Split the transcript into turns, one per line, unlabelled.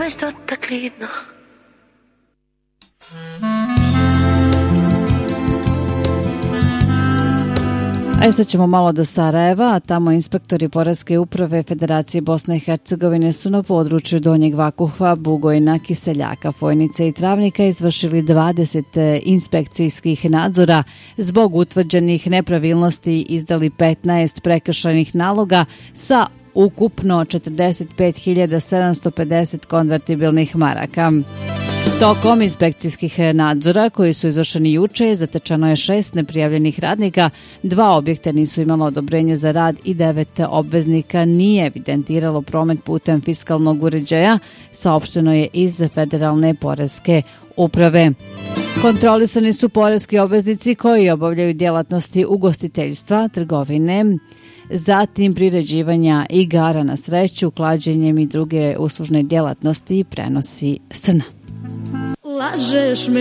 nešto taklidno.
Sad ćemo malo do Sarajeva, tamo inspektori Poreske uprave Federacije Bosne i Hercegovine su na području Donjeg Vakuhva, Bugojna, Kiseljaka, Fojnice i Travnika izvršili 20 inspekcijskih nadzora. Zbog utvrđenih nepravilnosti izdali 15 prekršajnih naloga sa ukupno 45.750 konvertibilnih maraka. Tokom inspekcijskih nadzora koji su izvršeni juče zatečeno je 6 neprijavljenih radnika, 2 objekta nisu imala odobrenje za rad i 9 obveznika nije evidentiralo promet putem fiskalnog uređaja, saopšteno je iz Federalne poreske uprave. Kontrolisani su poreski obveznici koji obavljaju djelatnosti ugostiteljstva, trgovine, zatim priređivanja igara na sreću, klađenjem i druge uslužne djelatnosti i prenosi srna.
Lažeš me